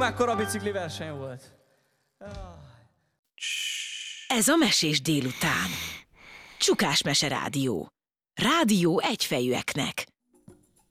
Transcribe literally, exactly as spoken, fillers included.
mekkora bicikli verseny volt. Ez a Mesés délután. Csukás Mese Rádió. Rádió egyfejűeknek.